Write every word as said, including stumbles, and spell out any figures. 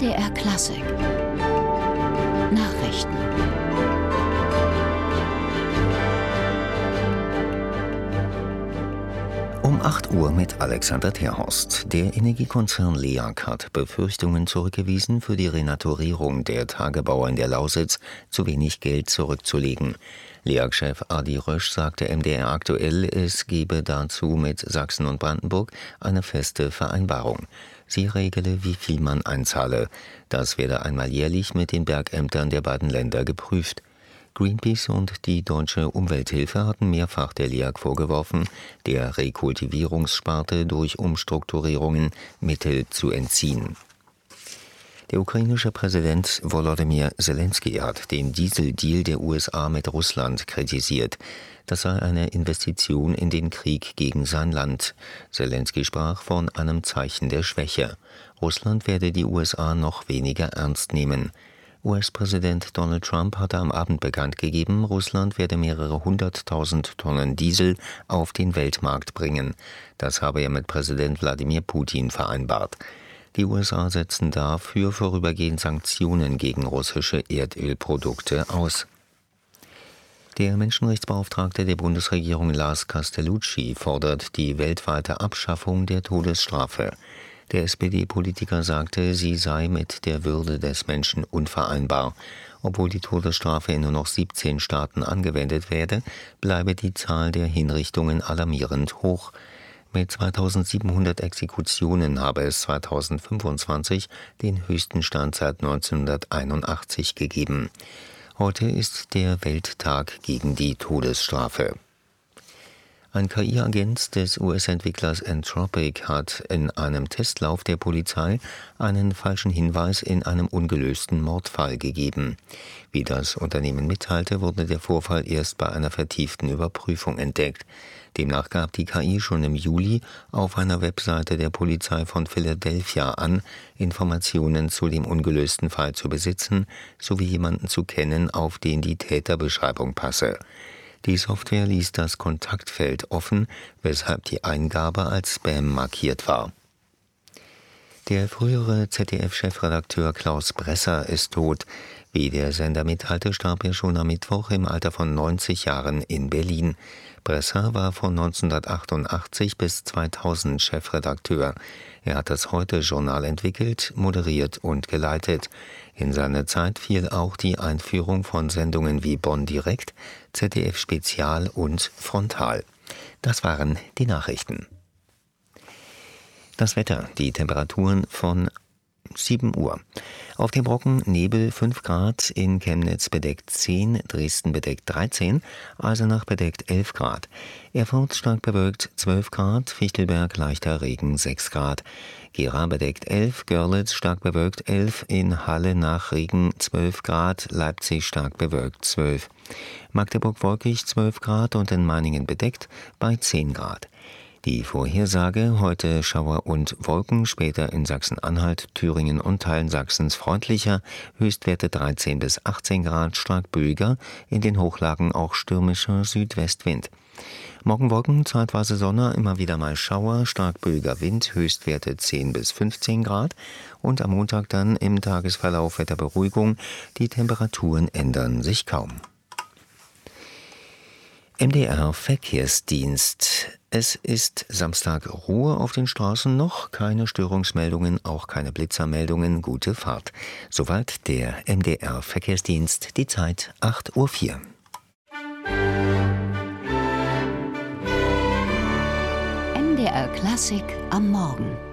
M D R Klassik Nachrichten. Um acht Uhr mit Alexander Terhorst. Der Energiekonzern LEAG hat Befürchtungen zurückgewiesen, für die Renaturierung der Tagebauer in der Lausitz zu wenig Geld zurückzulegen. LEAG-Chef Adi Rösch sagte M D R aktuell, es gebe dazu mit Sachsen und Brandenburg eine feste Vereinbarung. Sie regele, wie viel man einzahle. Das werde einmal jährlich mit den Bergämtern der beiden Länder geprüft. Greenpeace und die Deutsche Umwelthilfe hatten mehrfach der LEAG vorgeworfen, der Rekultivierungssparte durch Umstrukturierungen Mittel zu entziehen. Der ukrainische Präsident Volodymyr Zelensky hat den Dieseldeal der U S A mit Russland kritisiert. Das sei eine Investition in den Krieg gegen sein Land. Zelensky sprach von einem Zeichen der Schwäche. Russland werde die U S A noch weniger ernst nehmen. U S-Präsident Donald Trump hatte am Abend bekannt gegeben, Russland werde mehrere hunderttausend Tonnen Diesel auf den Weltmarkt bringen. Das habe er mit Präsident Wladimir Putin vereinbart. Die U S A setzen dafür vorübergehend Sanktionen gegen russische Erdölprodukte aus. Der Menschenrechtsbeauftragte der Bundesregierung Lars Castellucci fordert die weltweite Abschaffung der Todesstrafe. Der S P D-Politiker sagte, sie sei mit der Würde des Menschen unvereinbar. Obwohl die Todesstrafe in nur noch siebzehn Staaten angewendet werde, bleibe die Zahl der Hinrichtungen alarmierend hoch. Mit zweitausendsiebenhundert Exekutionen habe es zweitausendfünfundzwanzig den höchsten Stand seit neunzehnhunderteinundachtzig gegeben. Heute ist der Welttag gegen die Todesstrafe. Ein K I-Agent des U S-Entwicklers Anthropic hat in einem Testlauf der Polizei einen falschen Hinweis in einem ungelösten Mordfall gegeben. Wie das Unternehmen mitteilte, wurde der Vorfall erst bei einer vertieften Überprüfung entdeckt. Demnach gab die K I schon im Juli auf einer Webseite der Polizei von Philadelphia an, Informationen zu dem ungelösten Fall zu besitzen, sowie jemanden zu kennen, auf den die Täterbeschreibung passe. Die Software ließ das Kontaktfeld offen, weshalb die Eingabe als Spam markiert war. Der frühere Z D F-Chefredakteur Klaus Bresser ist tot. Wie der Sender mitteilte, starb er schon am Mittwoch im Alter von neunzig Jahren in Berlin. Bresser war von neunzehnhundertachtundachtzig bis zweitausend Chefredakteur. Er hat das Heute-Journal entwickelt, moderiert und geleitet. In seine Zeit fiel auch die Einführung von Sendungen wie Bonn Direkt, Z D F Spezial und Frontal. Das waren die Nachrichten. Das Wetter, die Temperaturen von sieben Uhr. Auf dem Brocken Nebel fünf Grad, in Chemnitz bedeckt zehn, Dresden bedeckt dreizehn, Eisenach bedeckt elf Grad, Erfurt stark bewölkt zwölf Grad, Fichtelberg leichter Regen sechs Grad, Gera bedeckt elf, Görlitz stark bewölkt elf, in Halle nach Regen zwölf Grad, Leipzig stark bewölkt zwölf, Magdeburg wolkig zwölf Grad und in Meiningen bedeckt bei zehn Grad. Die Vorhersage: heute Schauer und Wolken, später in Sachsen-Anhalt, Thüringen und Teilen Sachsens freundlicher, Höchstwerte dreizehn bis achtzehn Grad, stark böiger, in den Hochlagen auch stürmischer Südwestwind. Morgen Wolken, zeitweise Sonne, immer wieder mal Schauer, stark böiger Wind, Höchstwerte zehn bis fünfzehn Grad und am Montag dann im Tagesverlauf Wetterberuhigung, die Temperaturen ändern sich kaum. M D R Verkehrsdienst. Es ist Samstag, Ruhe auf den Straßen, noch keine Störungsmeldungen, auch keine Blitzermeldungen, gute Fahrt. Soweit der M D R Verkehrsdienst, die Zeit acht Uhr vier. M D R Klassik am Morgen.